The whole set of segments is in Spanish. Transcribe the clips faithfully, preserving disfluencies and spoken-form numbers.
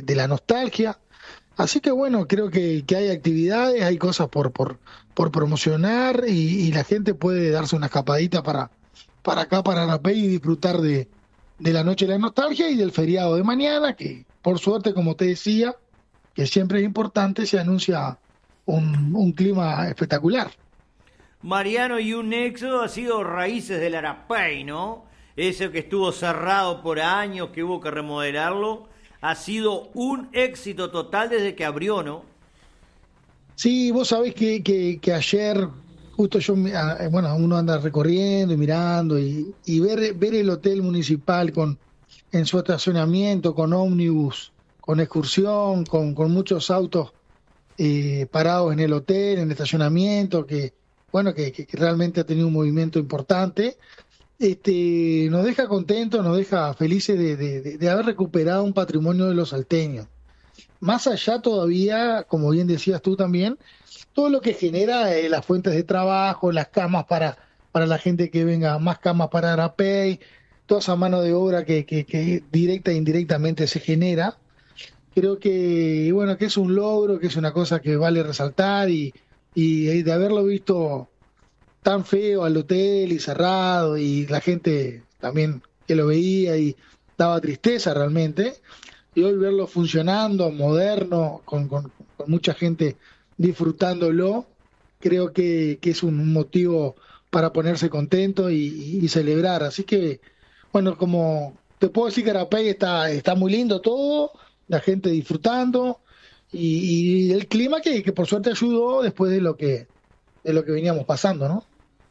de la nostalgia. Así que bueno, creo que, que hay actividades, hay cosas por por, por promocionar y, y la gente puede darse una escapadita para, para acá, para Arapey y disfrutar de, de la noche de la nostalgia y del feriado de mañana, que por suerte, como te decía, que siempre es importante, se anuncia un, un clima espectacular. Mariano, y un éxodo ha sido Raíces del Arapey, ¿no? Ese que estuvo cerrado por años, que hubo que remodelarlo, ha sido un éxito total desde que abrió, ¿no? Sí, vos sabés que, que, que ayer, justo yo, me- ah, bueno, uno anda recorriendo y mirando y, y ver, ver el hotel municipal con en su estacionamiento, con ómnibus, con excursión, con, con muchos autos eh, parados en el hotel, en el estacionamiento, que bueno, que, que- que realmente ha tenido un movimiento importante. Este, nos deja contentos, nos deja felices de, de, de- de haber recuperado un patrimonio de los salteños. Más allá todavía, como bien decías tú también, todo lo que genera eh, las fuentes de trabajo, las camas para, para la gente que venga, más camas para Arapey, toda esa mano de obra que, que, que directa e indirectamente se genera. Creo que, bueno, que es un logro, que es una cosa que vale resaltar y, y de haberlo visto tan feo al hotel y cerrado y la gente también que lo veía y daba tristeza realmente. Y hoy verlo funcionando, moderno, con, con, con mucha gente disfrutándolo, creo que, que es un motivo para ponerse contento y, y- y celebrar. Así que, bueno, como te puedo decir que Arapey está, está muy lindo todo, la gente disfrutando y, y el clima que, que por suerte ayudó después de lo que, de lo que veníamos pasando, ¿no?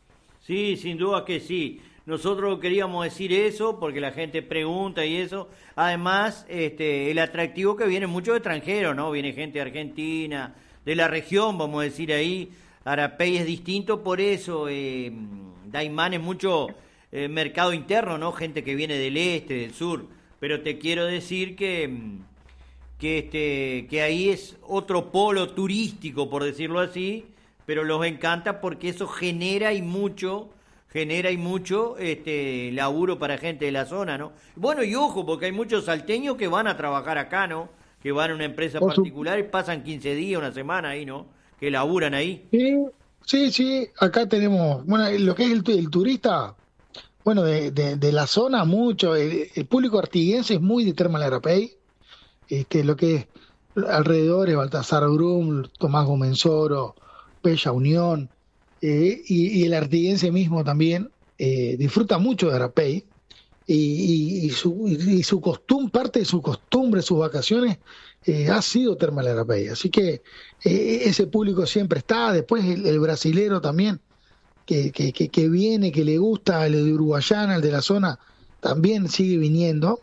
Sí, sin duda que sí. Nosotros queríamos decir eso porque la gente pregunta y eso. Además, este, el atractivo que viene muchos extranjeros, ¿no? Viene gente de Argentina, de la región, vamos a decir ahí. Arapey es distinto por eso. Eh, Daimán es mucho eh, mercado interno, ¿no? Gente que viene del este, del sur. Pero te quiero decir que, mm, que este que ahí es otro polo turístico, por decirlo así, pero los encanta porque eso genera y mucho genera y mucho este laburo para gente de la zona, ¿no? Bueno, y ojo, porque hay muchos salteños que van a trabajar acá, ¿no? Que van a una empresa Por su, particular y pasan quince días, una semana ahí, ¿no? Que laburan ahí. sí, sí, sí, acá tenemos, bueno, lo que es el, tu- el turista, bueno, de, de, de la zona mucho, el, el público artiguense es muy de Termal Arapey, este, lo que es alrededor es Baltasar Brum, Tomás Gomenzoro, Bella Unión, eh, y, y el artiguense mismo también eh, disfruta mucho de Arapey, y, y, y su, y su costumbre, parte de su costumbre, sus vacaciones, eh, ha sido Termal Arapey. Así que eh, ese público siempre está, después el, el brasilero también, que, que, que, que viene, que le gusta, el de Uruguayana, el de la zona, también sigue viniendo.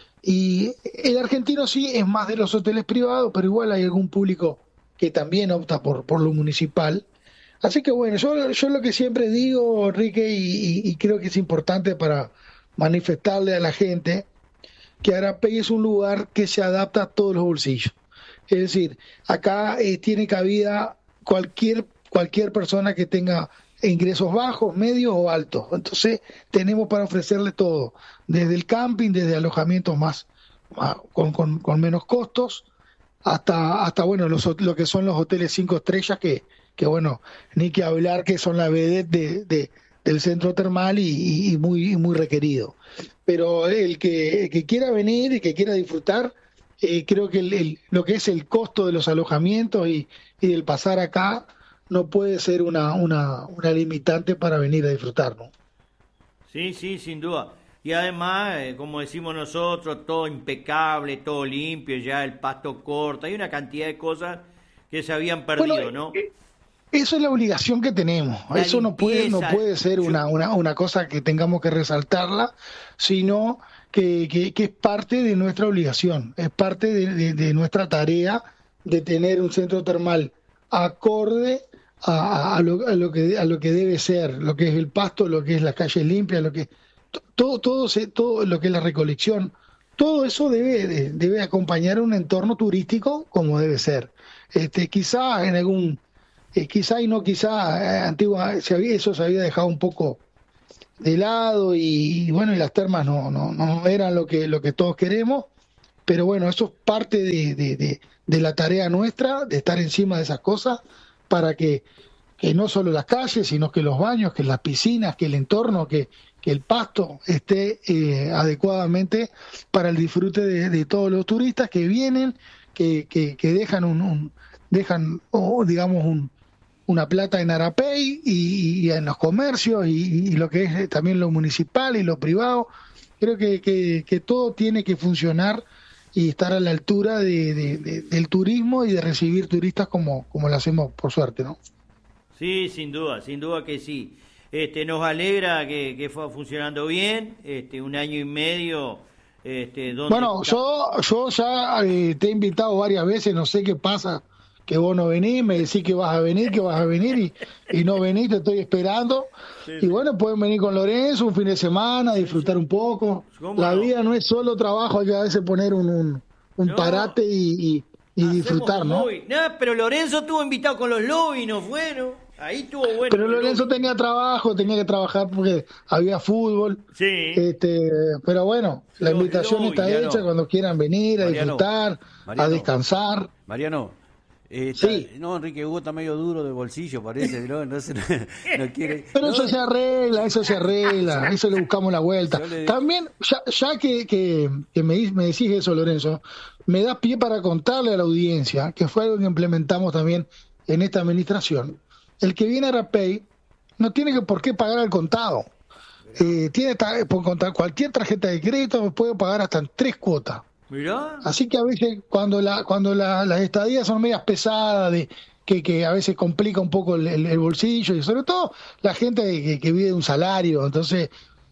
Y el argentino sí es más de los hoteles privados, pero igual hay algún público que también opta por, por lo municipal. Así que bueno, yo, yo lo que siempre digo, Enrique, y, y- y creo que es importante para manifestarle a la gente, que Arapey es un lugar que se adapta a todos los bolsillos. Es decir, acá eh, tiene cabida cualquier, cualquier persona que tenga ingresos bajos, medios o altos. Entonces, tenemos para ofrecerle todo, desde el camping, desde alojamientos más, más- con, con- con menos costos, hasta, hasta bueno, los, hot- lo que son los hoteles cinco estrellas, que, que bueno, ni que hablar que son la vedette de, de- del centro termal y, y- y muy, y muy requerido. Pero el que, el que quiera venir y que quiera disfrutar, eh, creo que el, el- lo que es el costo de los alojamientos y, y del pasar acá no puede ser una, una, una limitante para venir a disfrutar, ¿no? Sí, sí, sin duda. Y además, eh, como decimos nosotros, todo impecable, todo limpio, ya el pasto corto, hay una cantidad de cosas que se habían Bueno, perdido, ¿no? eso es la obligación que tenemos. La Eso no puede, no limpieza, puede ser yo, una, una, una cosa que tengamos que resaltarla, sino que, que, que es parte de nuestra obligación, es parte de, de- de nuestra tarea de tener un centro termal acorde a, a lo, a lo que, a lo que debe ser, lo que es el pasto, lo que es las calles limpias, lo que to- todo, todo, se- todo lo que es la recolección, todo eso debe, de- debe acompañar un entorno turístico como debe ser. Este, quizá en algún eh, quizá y no quizá, eh, antigua, se había, eso se había dejado un poco de lado y, y bueno, y las termas no, no, no eran lo que, lo que todos queremos, pero bueno, eso es parte de, de, de, de la tarea nuestra, de estar encima de esas cosas, para que, que no solo las calles, sino que los baños, que las piscinas, que el entorno, que, que el pasto esté eh, adecuadamente para el disfrute de, de todos los turistas que vienen, que, que, que dejan un, un dejan o digamos un, una plata en Arapey y, y en los comercios y, y lo que es también lo municipal y lo privado. Creo que, que, que todo tiene que funcionar y estar a la altura de, de, de, del turismo y de recibir turistas como, como lo hacemos por suerte, ¿no? Sí, sin duda, sin duda que sí. Este, nos alegra que, que fue funcionando bien, este, un año y medio. Este, donde bueno, está... yo, yo ya eh, te he invitado varias veces, no sé qué pasa, que vos no venís, me decís que vas a venir, que vas a venir y, y no venís, te estoy esperando. Sí, sí. Y bueno, pueden venir con Lorenzo un fin de semana, disfrutar sí, sí. un poco. La no? vida no es solo trabajo, hay que a veces poner un, un, un no. parate y, y, y disfrutar, ¿no? no, pero Lorenzo estuvo invitado con los lobbies, no fueron. Ahí estuvo bueno. Pero Lorenzo tenía trabajo, tenía que trabajar porque había fútbol. Sí. Este, pero bueno, la Lo, invitación lo, está Mariano. hecha cuando quieran venir a Mariano. disfrutar, Mariano. a descansar. Mariano, eh, está, sí. No, Enrique Hugo está medio duro de bolsillo, parece, ¿no? No, se, no, no quiere. Pero no. eso se arregla, eso se arregla, eso le buscamos la vuelta. Le... También, ya, ya que, que, que me, me decís eso, Lorenzo, me da pie para contarle a la audiencia, que fue algo que implementamos también en esta administración. El que viene a Arapey no tiene que por qué pagar al contado. Eh, tiene por contar cualquier tarjeta de crédito puede pagar hasta en tres cuotas. Mirá. Así que a veces cuando la cuando la, las estadías son medias pesadas, de que, que a veces complica un poco el, el, el bolsillo, y sobre todo la gente que, que vive de un salario, entonces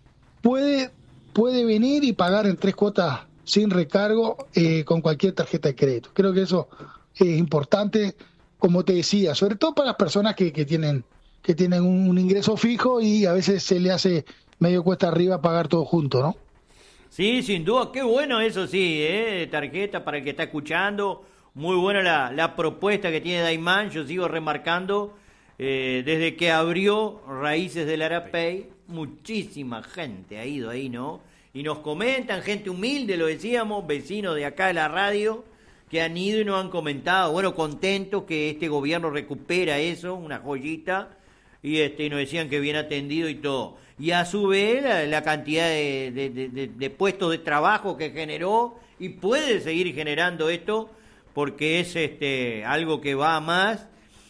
puede puede venir y pagar en tres cuotas sin recargo eh, con cualquier tarjeta de crédito. Creo que eso es importante, como te decía, sobre todo para las personas que, que tienen que tienen un, un ingreso fijo y a veces se le hace medio cuesta arriba pagar todo junto, ¿no? Sí, sin duda, qué bueno eso sí, ¿eh? Tarjeta para el que está escuchando, muy buena la, la propuesta que tiene Daymán, yo sigo remarcando, eh, desde que abrió Raíces del Arapey, muchísima gente ha ido ahí, ¿no? Y nos comentan, gente humilde, lo decíamos, vecinos de acá de la radio, que han ido y nos han comentado, bueno, contentos que este gobierno recupera eso, una joyita, y este y nos decían que bien atendido y todo. Y a su vez la, la cantidad de, de, de, de puestos de trabajo que generó y puede seguir generando esto porque es este algo que va a más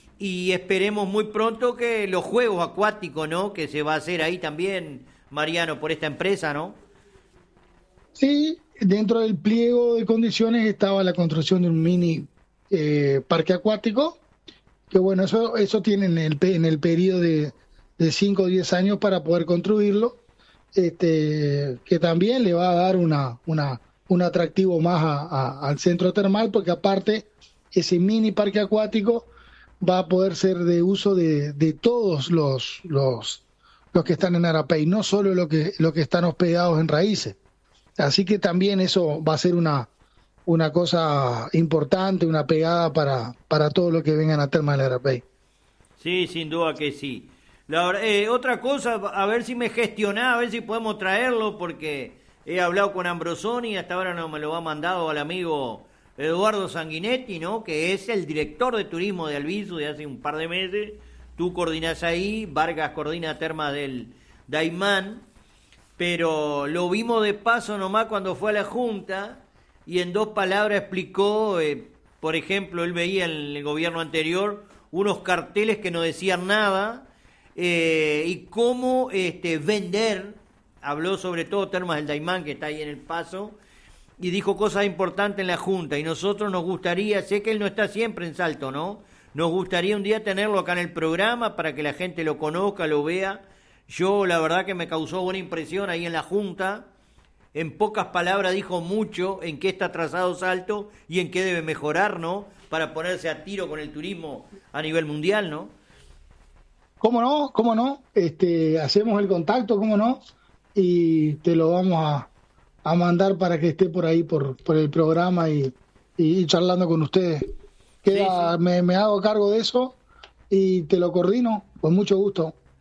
y esperemos muy pronto que los juegos acuáticos, ¿no? Que se va a hacer ahí también, Mariano, por esta empresa, ¿no? Sí, dentro del pliego de condiciones estaba la construcción de un mini eh, parque acuático, que bueno, eso eso tiene en el, en el periodo de de cinco o diez años para poder construirlo, este, que también le va a dar una, una, un atractivo más a, a, al centro termal, porque aparte ese mini parque acuático va a poder ser de uso de, de todos los, los, los que están en Arapey, no solo los que, los que están hospedados en Raíces. Así que también eso va a ser una, una cosa importante, una pegada para, para todos los que vengan a Termas del Arapey. Sí, sin duda que sí. La, eh, otra cosa, a ver si me gestionás, a ver si podemos traerlo, porque he hablado con Ambrosoni y hasta ahora no me lo ha mandado al amigo Eduardo Sanguinetti, ¿no? Que es el director de turismo de Albizu de hace un par de meses. Tú coordinás ahí, Vargas coordina Termas del Daymán, pero lo vimos de paso nomás cuando fue a la Junta y en dos palabras explicó, eh, por ejemplo, él veía en el gobierno anterior unos carteles que no decían nada. Eh, y cómo este, vender, habló sobre todo Termas del Daymán, que está ahí en el paso, y dijo cosas importantes en la Junta, y nosotros nos gustaría, sé que él no está siempre en Salto, ¿no? Nos gustaría un día tenerlo acá en el programa para que la gente lo conozca, lo vea. Yo la verdad que me causó buena impresión ahí en la Junta, en pocas palabras dijo mucho en qué está trazado Salto y en qué debe mejorar, ¿no? Para ponerse a tiro con el turismo a nivel mundial, ¿no? ¿Cómo no? ¿Cómo no? Este, hacemos el contacto, ¿cómo no? Y te lo vamos a, a mandar para que esté por ahí, por, por el programa y, y charlando con ustedes. Queda, sí, sí. Me, me hago cargo de eso y te lo coordino con mucho gusto.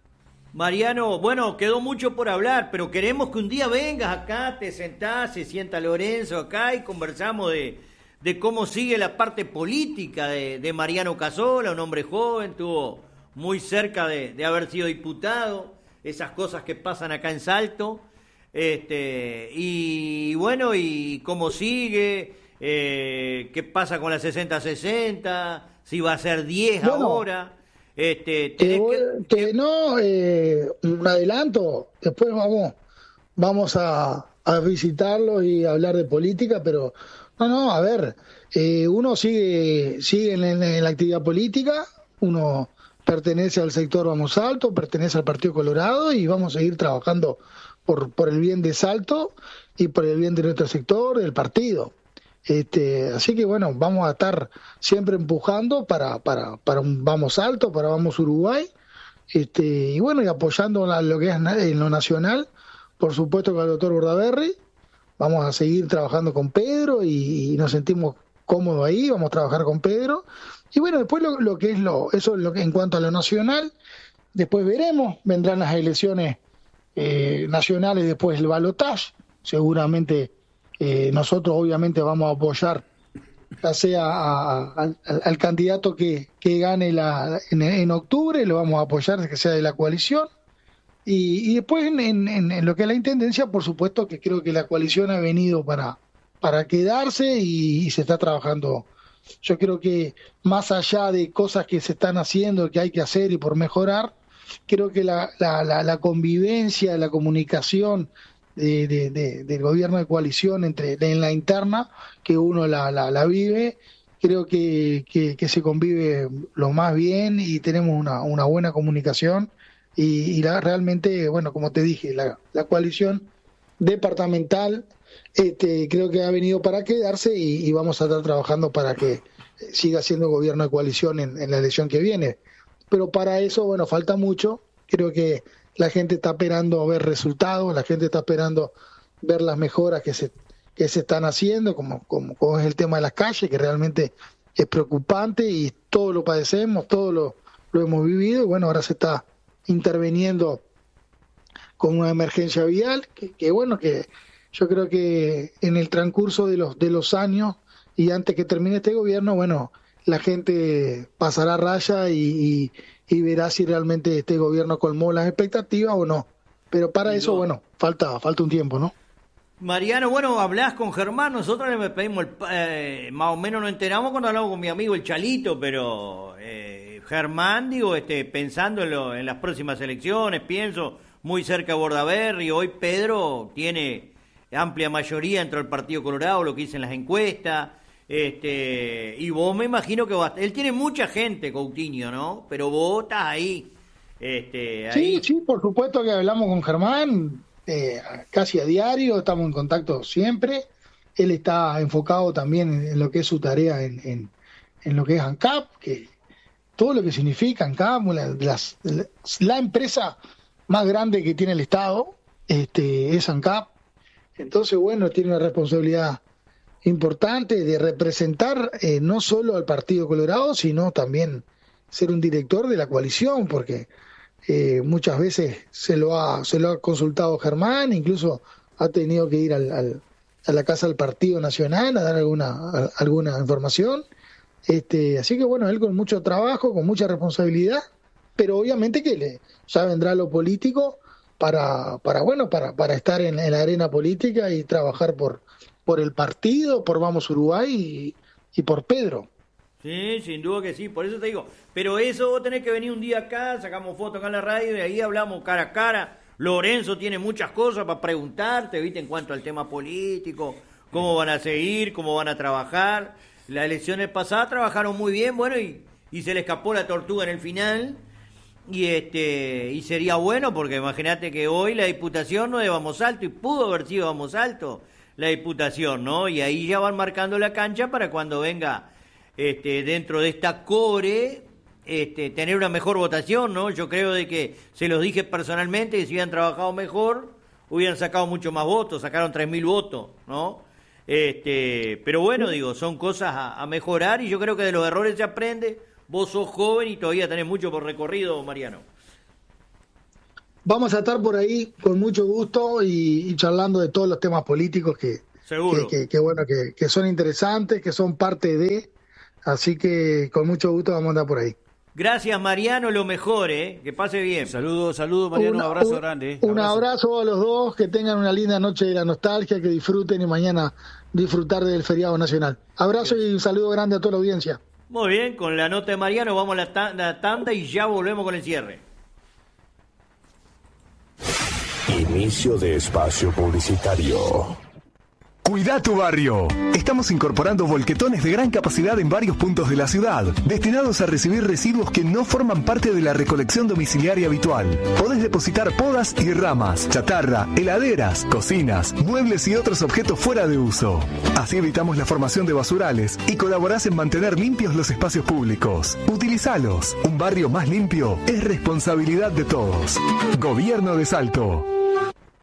Mariano, bueno, quedó mucho por hablar, pero queremos que un día vengas acá, te sentás, se sienta Lorenzo acá y conversamos de, de cómo sigue la parte política de, de Mariano Cazzola, un hombre joven, estuvo muy cerca de, de haber sido diputado, esas cosas que pasan acá en Salto, este, y bueno, y cómo sigue, eh, qué pasa con la sesenta sesenta, si va a ser diez bueno. ahora. Este, que, que, que no, eh, un adelanto, después vamos vamos a, a visitarlo y a hablar de política, pero no, no, a ver, eh, uno sigue sigue en, en la actividad política, uno pertenece al sector Vamos Salto, pertenece al Partido Colorado y vamos a seguir trabajando por, por el bien de Salto y por el bien de nuestro sector, del partido. Este, así que bueno, vamos a estar siempre empujando para para para un Vamos Salto, para Vamos Uruguay, este, y bueno, y apoyando la, lo que es en lo nacional, por supuesto con el doctor Bordaberry. Vamos a seguir trabajando con Pedro y, y nos sentimos cómodos ahí, vamos a trabajar con Pedro. Y bueno, después lo, lo que es lo, eso es lo que en cuanto a lo nacional, después veremos, vendrán las elecciones eh, nacionales, después el balotaje, seguramente. Eh, nosotros obviamente vamos a apoyar ya sea a, a, al, al candidato que, que gane la, en, en octubre, lo vamos a apoyar que sea de la coalición, y, y después en, en, en lo que es la intendencia, por supuesto que creo que la coalición ha venido para, para quedarse y, y se está trabajando. Yo creo que más allá de cosas que se están haciendo, que hay que hacer y por mejorar, creo que la, la, la, la convivencia, la comunicación De, de, de, del gobierno de coalición entre de, en la interna, que uno la, la, la vive, creo que, que, que se convive lo más bien y tenemos una, una buena comunicación y, y la, realmente, bueno, como te dije, la, la coalición departamental este, creo que ha venido para quedarse y, y vamos a estar trabajando para que siga siendo gobierno de coalición en, en la elección que viene, pero para eso, bueno, falta mucho. Creo que la gente está esperando ver resultados, la gente está esperando ver las mejoras que se que se están haciendo, como, como, como es el tema de las calles, que realmente es preocupante y todos lo padecemos, todos lo, lo hemos vivido, y bueno, ahora se está interviniendo con una emergencia vial, que, que bueno, que yo creo que en el transcurso de los, de los años y antes que termine este gobierno, bueno, la gente pasará raya y, y y verá si realmente este gobierno colmó las expectativas o no. Pero para eso, bueno, falta falta un tiempo, ¿no? Mariano, bueno, hablás con Germán, nosotros le pedimos, el, eh, más o menos nos enteramos cuando hablamos con mi amigo el Chalito, pero eh, Germán, digo, este, pensando en, lo, en las próximas elecciones, pienso, muy cerca de Bordaberry, hoy Pedro tiene amplia mayoría dentro del Partido Colorado, lo que dicen las encuestas. Este, y vos me imagino que vos, él tiene mucha gente, Coutinho, ¿no? Pero vos estás ahí. Este, ahí. Sí, sí, por supuesto que hablamos con Germán eh, casi a diario, estamos en contacto siempre. Él está enfocado también en, en lo que es su tarea en, en, en lo que es ANCAP, que todo lo que significa ANCAP, la, las, la, la empresa más grande que tiene el Estado, este, es ANCAP. Entonces, bueno, tiene una responsabilidad importante de representar eh, no solo al Partido Colorado, sino también ser un director de la coalición, porque eh, muchas veces se lo ha se lo ha consultado Germán, incluso ha tenido que ir al, al, a la casa del Partido Nacional a dar alguna a, alguna información. Este, así que bueno, él con mucho trabajo, con mucha responsabilidad, pero obviamente que le, ya vendrá lo político para para bueno para para estar en, en la arena política y trabajar por por el partido, por Vamos Uruguay y, y por Pedro. Sí, sin duda que sí, por eso te digo. Pero eso vos tenés que venir un día acá, sacamos fotos acá en la radio y ahí hablamos cara a cara. Lorenzo tiene muchas cosas para preguntarte, ¿viste? En cuanto al tema político, cómo van a seguir, cómo van a trabajar. Las elecciones pasadas trabajaron muy bien, bueno, y, y se le escapó la tortuga en el final. Y este y sería bueno, porque imagínate que hoy la Diputación no es de Vamos Alto, y pudo haber sido Vamos Alto la Diputación, ¿no? Y ahí ya van marcando la cancha para cuando venga este dentro de esta core este tener una mejor votación, ¿no? Yo creo de que, se los dije personalmente, que si hubieran trabajado mejor, hubieran sacado mucho más votos, sacaron tres mil votos, ¿no? Este, pero bueno, digo, son cosas a, a mejorar, y yo creo que de los errores se aprende. Vos sos joven y todavía tenés mucho por recorrido, Mariano. vamos a estar por ahí con mucho gusto y, y charlando de todos los temas políticos que, Seguro. que, que, que bueno, que, que son interesantes, que son parte de, así que con mucho gusto vamos a andar por ahí. Gracias, Mariano, lo mejor, ¿eh? Que pase bien. Saludos, saludos, Mariano, un abrazo un, grande. Un abrazo. abrazo a los dos, que tengan una linda noche de la nostalgia, que disfruten y mañana disfrutar del feriado nacional. Abrazo y un saludo grande a toda la audiencia. Muy bien, con la nota de Mariano vamos a la, ta- la tanda y ya volvemos con el cierre. Inicio de espacio publicitario. Cuida tu barrio. Estamos incorporando volquetones de gran capacidad en varios puntos de la ciudad, destinados a recibir residuos que no forman parte de la recolección domiciliaria habitual. Podés depositar podas y ramas, chatarra, heladeras, cocinas, muebles y otros objetos fuera de uso. Así evitamos la formación de basurales y colaborás en mantener limpios los espacios públicos. Utilizalos. Un barrio más limpio es responsabilidad de todos. Gobierno de Salto.